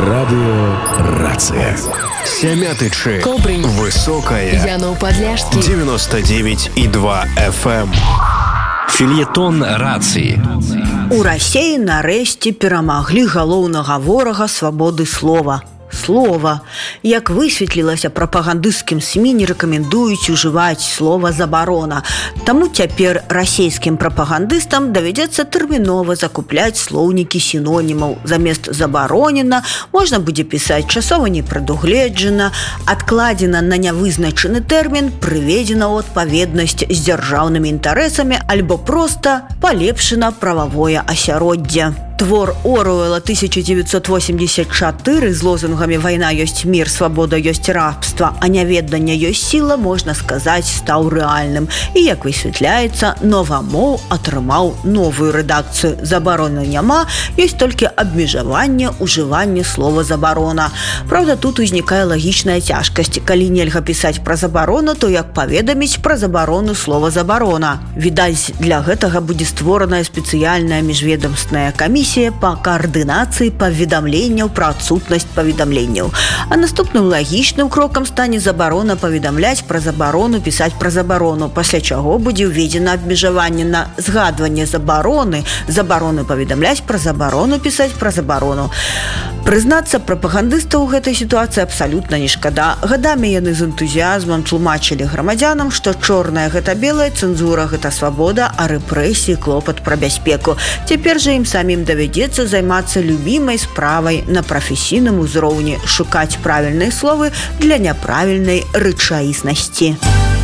Радио «Рация». Сямятычы. Кобрынь. Высокая. Янов Подляшский. 99,2 FM. Фельетон рацыі. У Расіі нарэшце перамаглі галоўнага ворага свабоды слова. Слова. Як высветлілася, прапагандысцкім СМІ не рэкамендуюць ужываць слова «забарона». Таму цяпер расійскім прапагандыстам давядзецца тэрмінова закупляць слоўнікі сінонімаў. Замест «забаронена» можна будзе пісаць «часова не прадугледжана», «адкладзена на нявызначаны тэрмін», «прыведзена ў адпаведнасць з дзяржаўнымі інтарэсамі» альбо проста «палепшана прававое асяроддзе». Твор Оруэлла 1984 з лозунгамі «Вайна ёсць мір, свабода ёсць рабства, а няведання ёсць сіла», можна сказаць, стаў рэальным. І, як высвятляецца, Новамоў атрымаў новую рэдакцыю. Забароны няма, ёсць толькі абмежаванне ўжывання слова «забарона». Праўда, тут узнікае лагічная цяжкасць. Калі нельга пісаць пра забарону, то як паведаміць пра забарону слова «забарона»? Відаць, для гэтага будзе створаная спецыяльная міжведамственная камісія па каардынацыі паведамленняў пра адсутнасць паведамленняў. А наступным лагічным крокам стане забарона паведамляць пра забарону, пісаць пра забарону, пасля чаго будзе ўведзена абмежаванне на згадванне забароны, забароны паведамляць пра забарону, пісаць пра забарону. Прызнацца, прапагандыстаў у гэтай сітуацыі абсалютна не шкада. Гадамі яны з энтузіязмам тлумачылі грамадзянам, што чорная гэта белая, цэнзура гэта свабода, а рэпрэсіі клопат пра бяспеку. Цяпер жа ім самім давядзецца займацца любімай справай на прафесійным узроўні, шукаць правільныя словы для няправільнай рэчаіснасці.